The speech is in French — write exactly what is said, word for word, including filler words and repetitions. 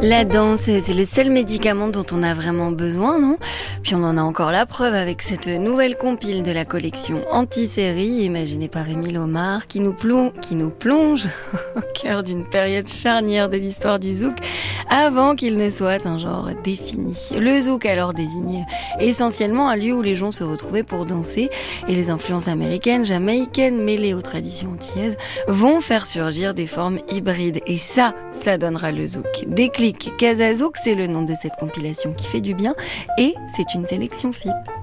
La danse, c'est le seul médicament dont on a vraiment besoin, non ? Puis on en a encore la preuve avec cette nouvelle compile de la collection Anti-série, imaginée par Émile Omar, qui nous plonge, qui nous plonge au cœur d'une période charnière de l'histoire du zouk, avant qu'il ne soit un genre défini. Le zouk alors désignait essentiellement un lieu où les gens se retrouvaient pour danser, et les influences américaines, jamaïcaines, mêlées aux traditions antillaises, vont faire surgir des formes hybrides. Et ça, ça donnera le zouk. Déclic Casa Zouk, c'est le nom de cette compilation qui fait du bien, et c'est une sélection F I P.